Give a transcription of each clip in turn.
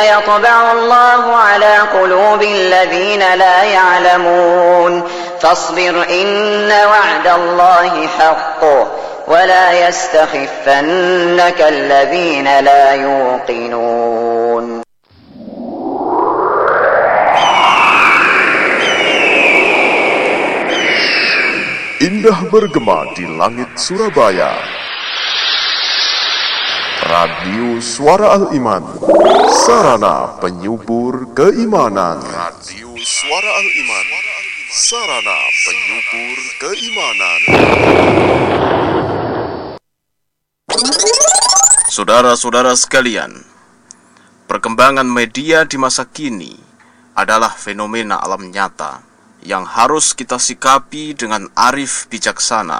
يطبع الله على قلوب الذين لا يعلمون فاصبر إن وعد الله حق ولا يستخفنك الذين لا يوقنون. Indah bergema di langit Surabaya. Radio Suara Al-Iman, sarana penyubur keimanan. Radio Suara Al-Iman, sarana penyubur keimanan. Saudara-saudara sekalian, perkembangan media di masa kini adalah fenomena alam nyata yang harus kita sikapi dengan arif bijaksana.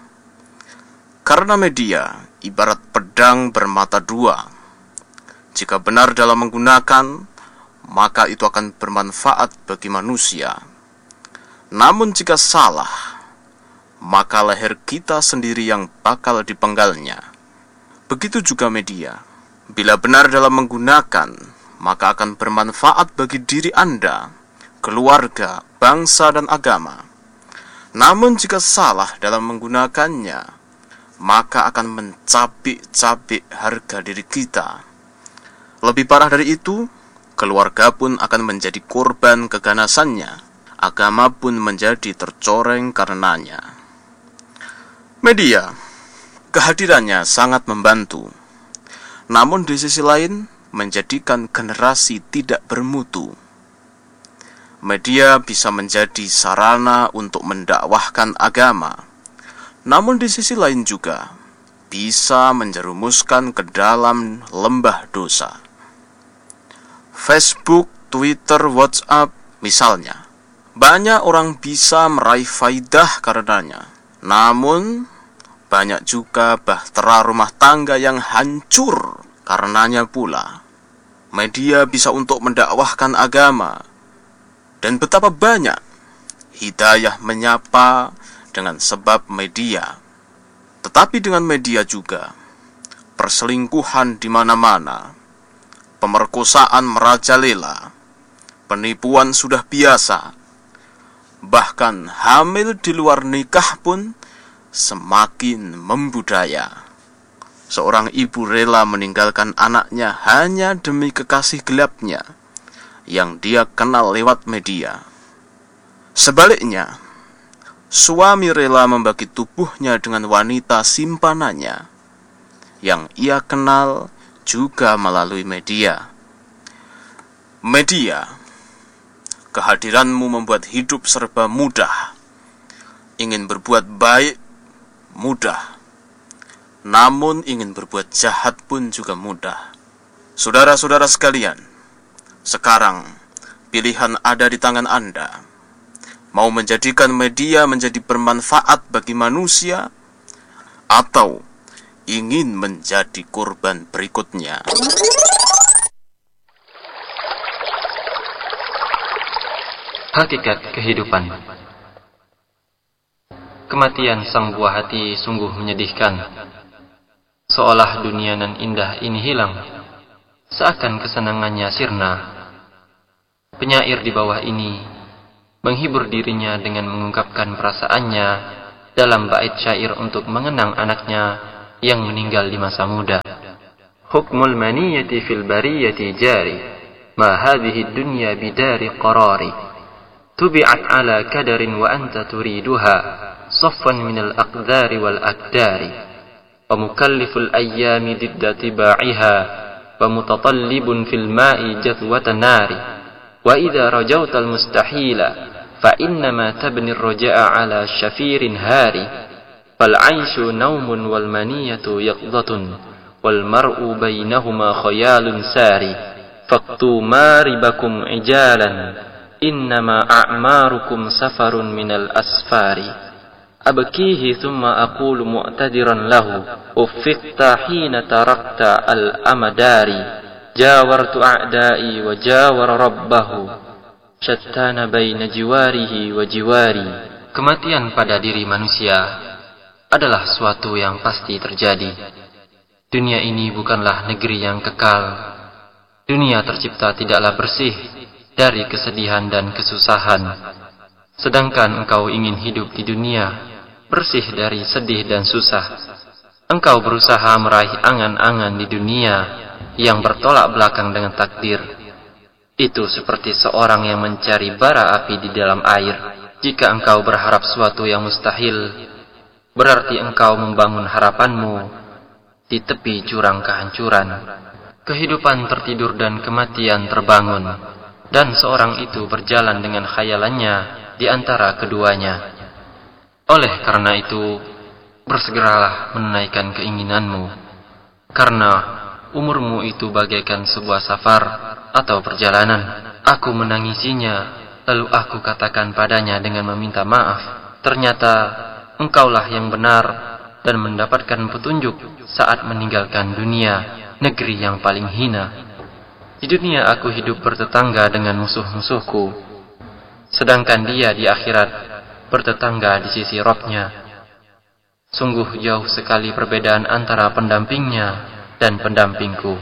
Karena media ibarat pedang bermata dua. Jika benar dalam menggunakan, maka itu akan bermanfaat bagi manusia. Namun jika salah, maka leher kita sendiri yang bakal dipenggalnya. Begitu juga media. Bila benar dalam menggunakan, maka akan bermanfaat bagi diri Anda, keluarga, bangsa, dan agama. Namun jika salah dalam menggunakannya, maka akan mencabik-cabik harga diri kita. Lebih parah dari itu, keluarga pun akan menjadi korban keganasannya. Agama pun menjadi tercoreng karenanya. Media, kehadirannya sangat membantu. Namun di sisi lain, menjadikan generasi tidak bermutu. Media bisa menjadi sarana untuk mendakwahkan agama, namun di sisi lain juga bisa menjerumuskan ke dalam lembah dosa. Facebook, Twitter, WhatsApp misalnya, banyak orang bisa meraih faidah karenanya. Namun banyak juga bahtera rumah tangga yang hancur karenanya pula. Media bisa untuk mendakwahkan agama, dan betapa banyak hidayah menyapa dengan sebab media. Tetapi dengan media juga perselingkuhan di mana-mana, pemerkosaan merajalela, penipuan sudah biasa, bahkan hamil di luar nikah pun semakin membudaya. Seorang ibu rela meninggalkan anaknya hanya demi kekasih gelapnya yang dia kenal lewat media. Sebaliknya, suami rela membagi tubuhnya dengan wanita simpanannya yang ia kenal juga melalui media. Media, kehadiranmu membuat hidup serba mudah. Ingin berbuat baik, mudah. Namun ingin berbuat jahat pun juga mudah. Saudara-saudara sekalian, sekarang pilihan ada di tangan Anda. Mau menjadikan media menjadi bermanfaat bagi manusia, atau ingin menjadi korban berikutnya. Hakikat kehidupan. Kematian sang buah hati sungguh menyedihkan. Seolah dunia nan indah ini hilang, seakan kesenangannya sirna. Penyair di bawah ini menghibur dirinya dengan mengungkapkan perasaannya dalam bait syair untuk mengenang anaknya yang meninggal di masa muda. Hukmul maniyati fil bariyati jari, ma hadhihi dunya bidari qarari. Tubi'at ala kadarin wa anta turiduha, saffan minal aqdari wal akdari. Wa mukalliful ayyami didda tiba'iha, wa mutatallibun fil ma'i jathwata nari. Wa idha rajautal mustahila, فإنما تبني الرجاء على شفير هاري فالعيش نوم والمنية يقظة والمرء بينهما خيال ساري فاقتوا ماربكم عجالا إنما أعماركم سفر من الأسفار أبكيه ثم أقول مؤتدرا له أفقت حين تركت الأمدار جاورت أعدائي وجاور ربه syattana baina jiwarihi wa jiwari. Kematian pada diri manusia adalah suatu yang pasti terjadi. Dunia ini bukanlah negeri yang kekal. Dunia tercipta tidaklah bersih dari kesedihan dan kesusahan, sedangkan engkau ingin hidup di dunia bersih dari sedih dan susah. Engkau berusaha meraih angan-angan di dunia yang bertolak belakang dengan takdir. Itu seperti seorang yang mencari bara api di dalam air. Jika engkau berharap suatu yang mustahil, berarti engkau membangun harapanmu di tepi jurang kehancuran. Kehidupan tertidur dan kematian terbangun, dan seorang itu berjalan dengan khayalannya di antara keduanya. Oleh karena itu, bersegeralah menunaikan keinginanmu, karena umurmu itu bagaikan sebuah safar atau perjalanan. Aku menangisinya, lalu aku katakan padanya dengan meminta maaf, ternyata engkaulah yang benar dan mendapatkan petunjuk saat meninggalkan dunia, negeri yang paling hina. Di dunia aku hidup bertetangga dengan musuh-musuhku, sedangkan dia di akhirat bertetangga di sisi Rabb-Nya. Sungguh jauh sekali perbedaan antara pendampingnya dan pendampingku.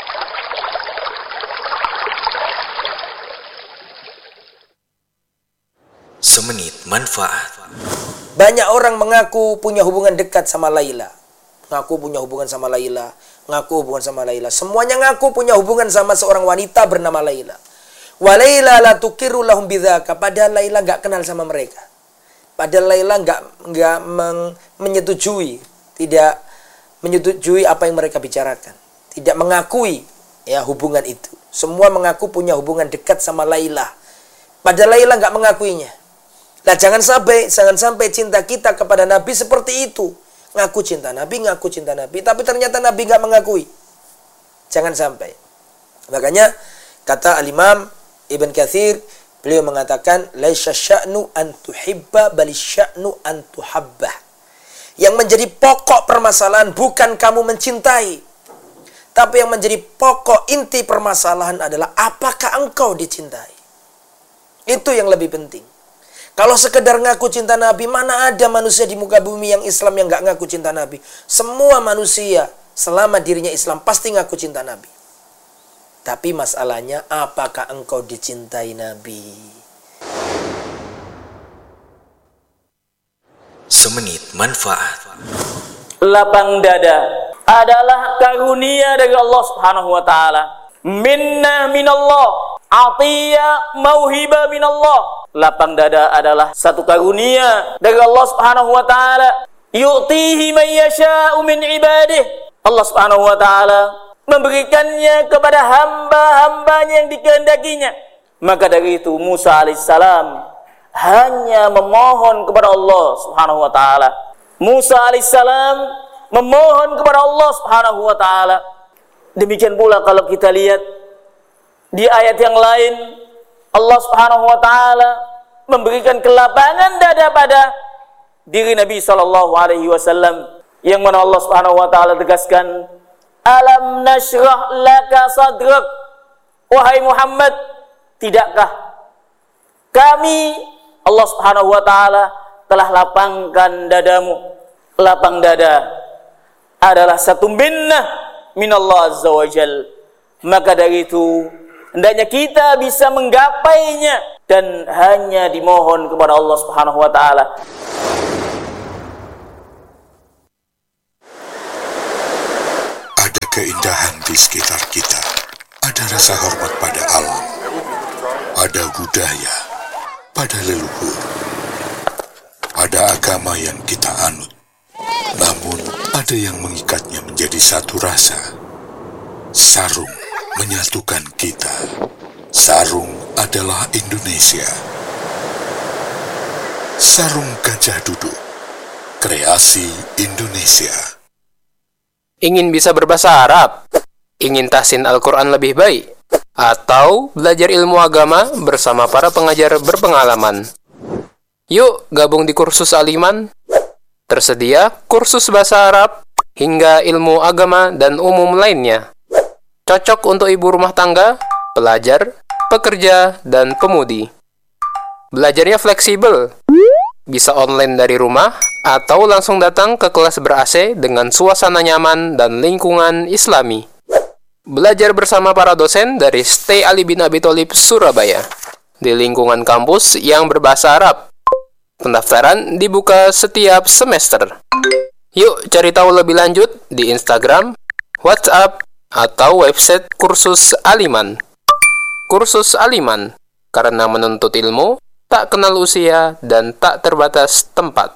Semenit manfaat. Banyak orang mengaku punya hubungan dekat sama Laila. Ngaku punya hubungan sama Laila. Ngaku hubungan sama Laila. Semuanya ngaku punya hubungan sama seorang wanita bernama Laila. Wa Laila la tuqiru lahum bidzaka. Padahal Laila enggak kenal sama mereka. Padahal Laila enggak menyetujui, tidak menyetujui apa yang mereka bicarakan. Tidak mengakui ya hubungan itu. Semua mengaku punya hubungan dekat sama Laila. Padahal Laila enggak mengakuinya. Nah, jangan sampai cinta kita kepada Nabi seperti itu. Ngaku cinta Nabi, tapi ternyata Nabi enggak mengakui. Jangan sampai. Makanya kata Al-Imam Ibn Katsir, beliau mengatakan laisa sya'nu an tuhibba bal sya'nu an tuhabbah. Yang menjadi pokok permasalahan bukan kamu mencintai, tapi yang menjadi pokok inti permasalahan adalah apakah engkau dicintai. Itu yang lebih penting. Kalau sekedar ngaku cinta Nabi, mana ada manusia di muka bumi yang Islam yang nggak ngaku cinta Nabi? Semua manusia selama dirinya Islam pasti ngaku cinta Nabi. Tapi masalahnya, apakah engkau dicintai Nabi? Semenit manfaat. Lapang dada adalah karunia dari Allah Subhanahu wa taala. Minna minallah, atiyah mauhibah minallah. Lapang dada adalah satu karunia dari Allah Subhanahu wa taala. Yu'tihi man yasha'u min ibadihi. Allah Subhanahu wa taala memberikannya kepada hamba-hambanya yang dikehendakinya. Maka dari itu Musa alaihissalam hanya memohon kepada Allah Subhanahu wa taala. Musa alaihissalam memohon kepada Allah Subhanahu wa taala. Demikian pula kalau kita lihat di ayat yang lain, Allah Subhanahu wa taala memberikan kelapangan dada pada diri Nabi sallallahu alaihi wasallam, yang mana Allah Subhanahu wa taala tegaskan, "Alam nashrah laka sadrak." Wahai Muhammad, tidakkah kami, Allah Subhanahu wa taala, telah lapangkan dadamu? Lapang dada adalah satu minnah minallah azza wajal. Maka dari itu hendaknya kita bisa menggapainya dan hanya dimohon kepada Allah Subhanahu wa taala. Ada keindahan di sekitar kita. Ada rasa hormat pada alam. Ada budaya pada leluhur. Ada agama yang kita anut. Namun ada yang mengikatnya menjadi satu rasa. Sarung menyatukan kita. Sarung adalah Indonesia. Sarung Gajah Duduk, kreasi Indonesia. Ingin bisa berbahasa Arab? Ingin tahsin Al-Quran lebih baik? Atau belajar ilmu agama bersama para pengajar berpengalaman? Yuk gabung di kursus Aliman. Tersedia kursus bahasa Arab hingga ilmu agama dan umum lainnya. Cocok untuk ibu rumah tangga, pelajar, pekerja, dan pemudi. Belajarnya fleksibel. Bisa online dari rumah atau langsung datang ke kelas ber-AC dengan suasana nyaman dan lingkungan Islami. Belajar bersama para dosen dari Stay Ali bin Abi Thalib Surabaya di lingkungan kampus yang berbahasa Arab. Pendaftaran dibuka setiap semester. Yuk cari tahu lebih lanjut di Instagram, WhatsApp, atau website Kursus Aliman. Kursus Aliman, karena menuntut ilmu tak kenal usia dan tak terbatas tempat.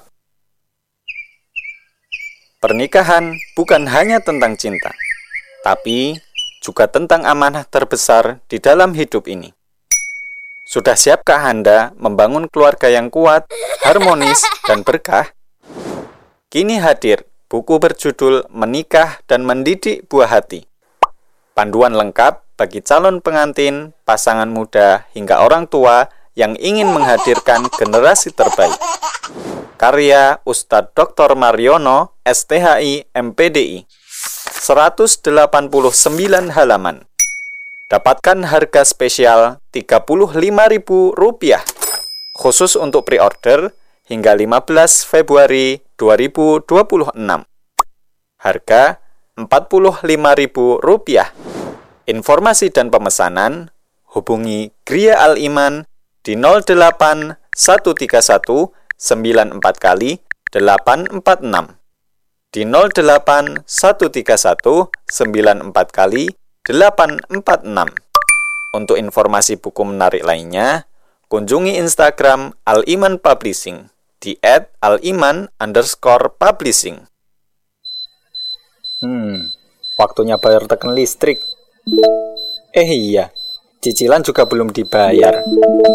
Pernikahan bukan hanya tentang cinta, tapi juga tentang amanah terbesar di dalam hidup ini. Sudah siapkah Anda membangun keluarga yang kuat, harmonis, dan berkah? Kini hadir buku berjudul Menikah dan Mendidik Buah Hati. Panduan lengkap bagi calon pengantin, pasangan muda, hingga orang tua yang ingin menghadirkan generasi terbaik. Karya Ustadz Dr. Mariono, STHI, MPDI. 189 halaman. Dapatkan harga spesial Rp35.000 khusus untuk pre-order hingga 15 Februari 2026. Harga Rp45.000. Informasi dan pemesanan hubungi Gria Al-Iman di 08 131 94 kali 846. Di 08 131 94 kali 846. Untuk informasi buku menarik lainnya, kunjungi Instagram Al-Iman Publishing di @aliman_publishing. Waktunya bayar tekan listrik. Iya, cicilan juga belum dibayar.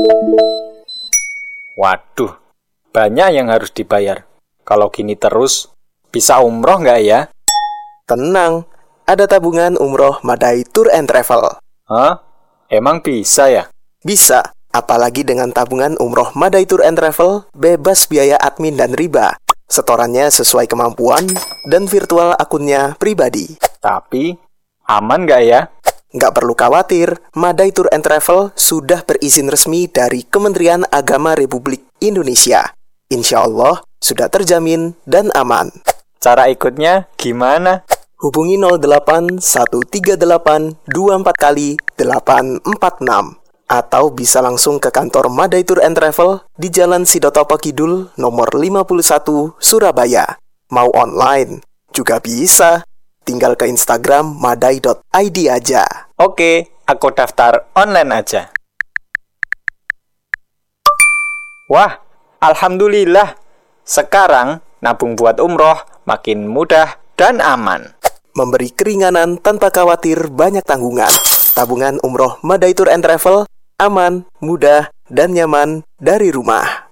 Waduh, banyak yang harus dibayar. Kalau gini terus, bisa umroh nggak ya? Tenang, ada tabungan umroh Madai Tour and Travel. Hah? Emang bisa ya? Bisa, apalagi dengan tabungan umroh Madai Tour and Travel, bebas biaya admin dan riba. Setorannya sesuai kemampuan, dan virtual akunnya pribadi. Tapi, aman nggak ya? Nggak perlu khawatir, Madai Tour and Travel sudah berizin resmi dari Kementerian Agama Republik Indonesia. Insya Allah, sudah terjamin dan aman. Cara ikutnya gimana? Hubungi 08 138 24 kali 846 atau bisa langsung ke kantor Madai Tour and Travel di Jalan Sidotopo Kidul nomor 51 Surabaya. Mau online juga bisa. Tinggal ke Instagram madai.id aja. Oke, aku daftar online aja. Wah, alhamdulillah. Sekarang nabung buat umroh makin mudah dan aman. Memberi keringanan tanpa khawatir banyak tanggungan. Tabungan umroh Madai Tour and Travel aman, mudah, dan nyaman dari rumah.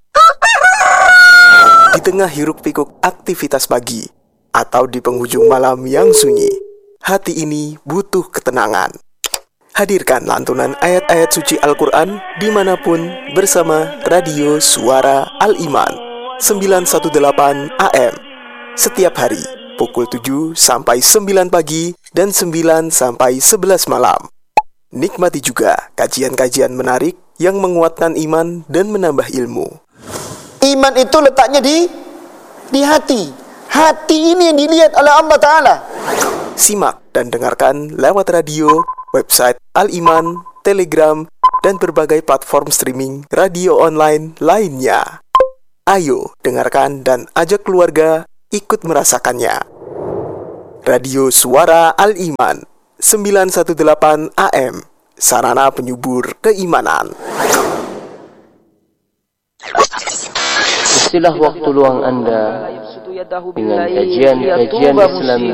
Di tengah hiruk-pikuk aktivitas pagi atau di penghujung malam yang sunyi, hati ini butuh ketenangan. Hadirkan lantunan ayat-ayat suci Al-Quran dimanapun bersama Radio Suara Al-Iman 918 AM setiap hari pukul 7 sampai 9 pagi dan 9 sampai 11 malam. Nikmati juga kajian-kajian menarik yang menguatkan iman dan menambah ilmu. Iman itu letaknya di hati. Hati ini yang dilihat oleh Allah Ta'ala. Simak dan dengarkan lewat radio, website Al-Iman, Telegram, dan berbagai platform streaming radio online lainnya. Ayo dengarkan dan ajak keluarga ikut merasakannya. Radio Suara Al-Iman 918 AM, sarana penyubur keimanan. Istilah waktu luang Anda dengan kajian-kajian Islami.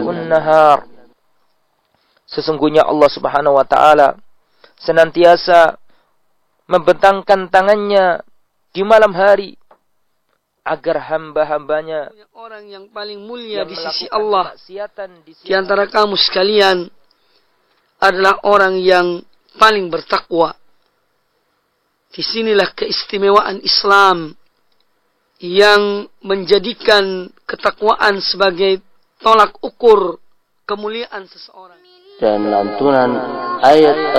Sesungguhnya Allah Subhanahu wa Ta'ala senantiasa membentangkan tangannya di malam hari agar hamba-hambanya, orang yang paling mulia di sisi Allah di antara kamu sekalian adalah orang yang paling bertakwa. Disinilah keistimewaan Islam yang menjadikan ketakwaan sebagai tolak ukur kemuliaan seseorang. Dan lantunan ayat